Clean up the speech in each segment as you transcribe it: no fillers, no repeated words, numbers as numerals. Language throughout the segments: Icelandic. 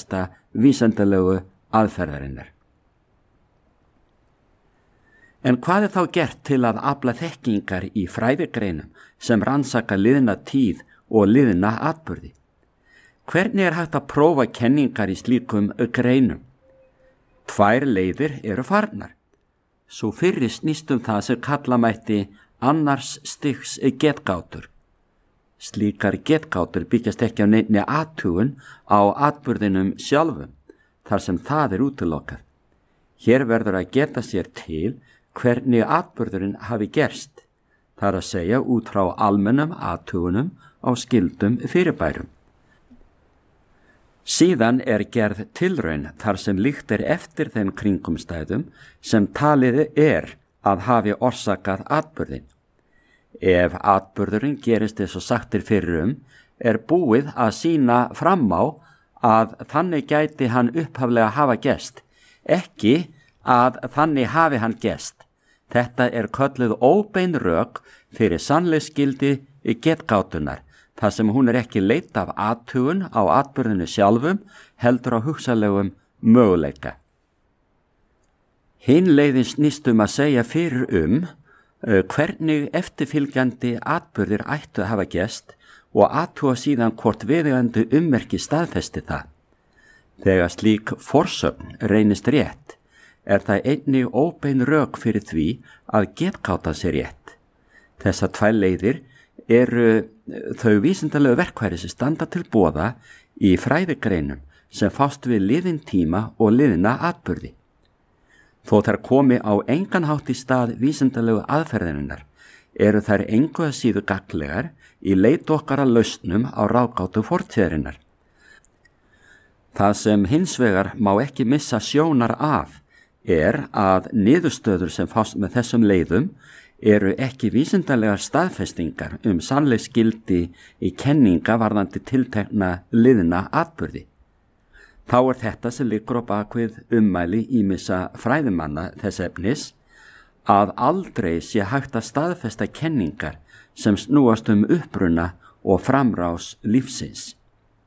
staðfesta vísindalegu aðferðarinnar. En hvað þá gert til að afla þekkingar í fræðigreinum sem rannsaka liðna tíð og liðna atburði? Hvernig hægt að prófa kenningar í slíkum greinum? 2 leiðir eru farnar. Sú fyrri snýst það sem kalla mætti annars stigs getgátur. Slíkar getgátur byggjast ekki á neinni athugun á atburðinum sjálfum, þar sem það útilokað. Hér verður að geta sér til hvernig atburðurinn hafi gerst, þar að segja út frá almennum athugunum á skyldum fyrirbærum. Síðan gerð tilraun þar sem líkt eftir þeim kringumstæðum sem talið að hafi orsakað atburðin. Ef atburðurinn gerist eins og sagtir fyrir búið að sýna fram á að þannig gæti hann upphaflega hafa gerst, ekki að þannig hafi hann gerst. Þetta kölluð óbein rök fyrir sannleiksgildi getgátunar, þar sem hún ekki leitt af athugun á atburðinu sjálfum, heldur á hugsanlegum möguleika. Hin leiðin snýst að segja fyrir hvernig eftirfylgjandi atburðir ættu að hafa gerst og athuga síðan hvort viðeigandi ummerki staðfesti það. Þegar slík forsögn reynist rétt, það einnig óbein rök fyrir því að getgátan sé rétt. Þessar 2 leiðir þau vísindalegu verkfæri sem standa til boða í fræðigreinum sem fást við liðin tíma og liðina atburði. Þó þær komi á engan hátt í stað vísindalegu aðferðarinnar, þær engu að síður gagnlegar í leit okkar að lausnum á ráðgátu fortíðarinnar. Það sem hins vegar má ekki missa sjónar af að niðurstöður sem fást með þessum leiðum ekki vísindalegar staðfestingar sannleiksgildi í kenninga varðandi tiltekna liðna atburði. Þá þetta sem liggur á bakvið ummæli ýmissa fræðimanna þess efnis að aldrei sé hægt að staðfesta kenningar sem snúast uppruna og framrás lífsins.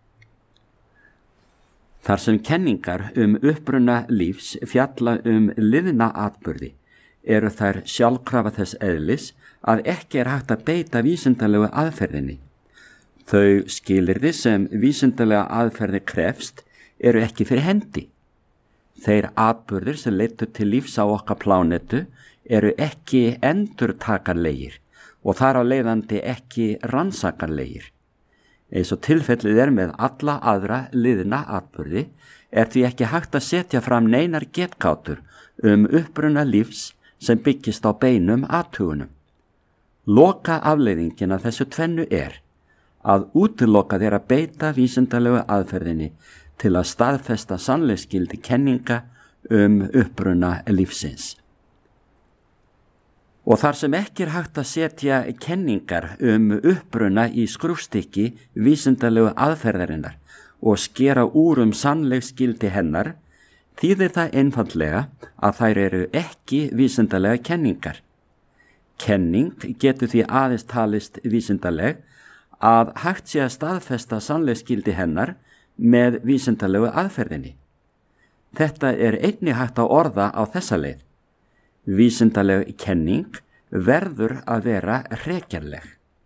Þar sem kenningar uppruna lífs fjalla liðna atburði, þær sjálfkrafa þess eðlis að ekki hægt að beita vísindalegu aðferðinni. Þau skilyrði sem vísindalega aðferði krefst ekki fyrir hendi. Þeir atburðir sem leiddu til lífs á okkar plánetu ekki endurtakanlegir og þar á leiðandi ekki rannsakanlegir. Eins og tilfellið með alla aðra liðna atburði því ekki hægt að setja fram neinar getgátur uppruna lífs sem byggist á beinum athugunum. Loka afleiðingin af þessu tvennu að útiloka að beita vísindalegu aðferðinni til að staðfesta sannleiksgildi kenninga uppruna lífsins. Og þar sem ekki hægt að setja kenningar uppruna í skrúfstykki vísindalegu aðferðarinnar og skera úr sannleiksgildi hennar, þýðir það einfaldlega að þær ekki vísindalega kenningar. Kenning getur því aðeins talist vísindaleg að hægt sé að staðfesta sannleiksgildi hennar með vísindalegu aðferðinni. Þetta einnig hægt að orða á þessa leið. Vísindaleg kenning verður að vera rekjanleg.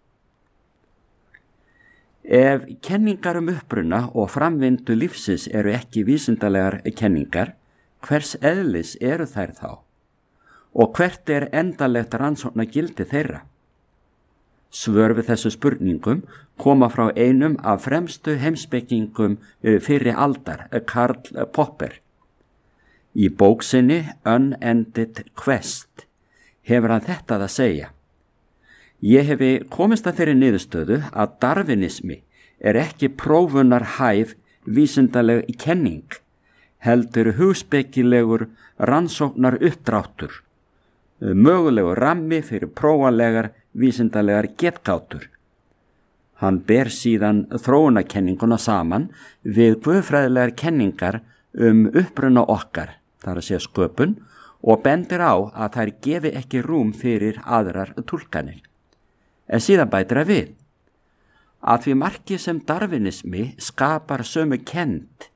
Ef kenningar uppruna og framvindu lífsins ekki vísindalegar kenningar, hvers eðlis þær þá? Og hvert endalegt rannsóknargildi þeirra? Svör við þessu spurningum koma frá einum af fremstu heimspekingum fyrri aldar, Karl Popper. Í bók sinni Unended Quest hefur hann þetta að segja. Ég hefi komist að þeirri niðurstöðu að darwinismi ekki prófunarhæf vísindaleg kenning, heldur hugspekilegur rannsóknar uppdráttur, mögulegur rammi fyrir prófanlegar vísindalegar getgátur. Hann ber síðan þróunarkenninguna saman við guðfræðilegar kenningar uppruna okkar, þar að segja sköpun, og bendir á að þær gefi ekki rúm fyrir aðrar túlkanir. En síðan bætir við að því marki sem darwinismi skapar sömu kennd